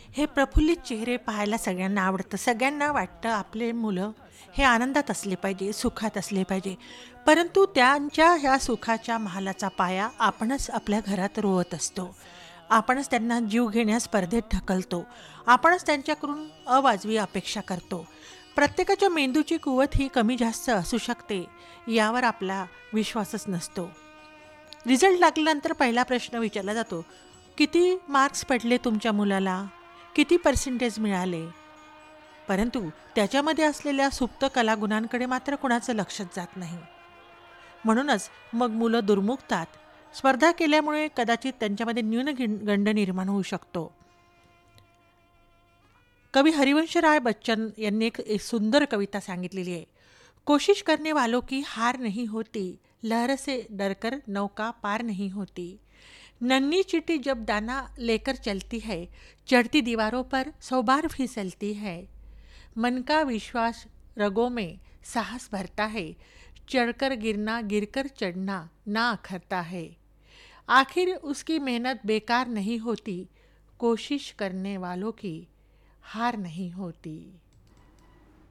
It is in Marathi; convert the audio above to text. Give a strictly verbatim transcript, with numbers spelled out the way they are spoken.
हे प्रफुल्लित चेहरे पाहायला सगळ्यांना आवडतं. सगळ्यांना वाटतं आपले मुलं हे आनंदात असले पाहिजे, सुखात असले पाहिजे. परंतु त्यांच्या ह्या सुखाच्या महालाचा पाया आपणच आपल्या घरात रोवत असतो. आपणच त्यांना जीव घेण्यास स्पर्धेत ढकलतो. आपणच त्यांच्याकडून अवाजवी अपेक्षा करतो. प्रत्येकाच्या मेंदूची कुवत ही कमी जास्त असू शकते, यावर आपला विश्वासच नसतो. रिझल्ट लागल्यानंतर पहिला प्रश्न विचारला जातो, किती मार्क्स पडले तुमच्या मुलाला? किती पर्सेंटेज मिळाले? परंतु त्याच्यामध्ये असलेल्या सुप्त कलागुणांकडे मात्र कुणाचं लक्षच जात नाही. म्हणूनच मग मुलं दुर्मुखतात. स्पर्धा केल्यामुळे कदाचित त्यांच्यामध्ये न्यूनगंड निर्माण होऊ शकतो. कवी हरिवंशराय बच्चन यांनी एक एक सुंदर कविता सांगितलेली आहे. कोशिश करने वालों की हार नहीं होती, लहर से डरकर नौका पार नहीं होती. नन्ही चींटी जब दाना लेकर चलती है, चढ़ती दीवारों पर सौ बार फिसलती है. मन का विश्वास रगों में साहस भरता है, चढ़कर गिरना गिरकर चढ़ना ना अखरता है. आखिर उसकी मेहनत बेकार नहीं होती, कोशिश करने वालों की हार नहीं होती.